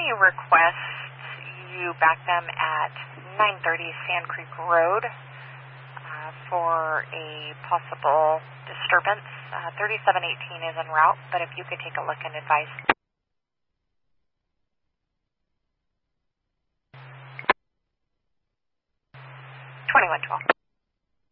any requests, you back them at 930 Sand Creek Road for a possible disturbance. 3718 is en route, but if you could take a look and advise. 2112.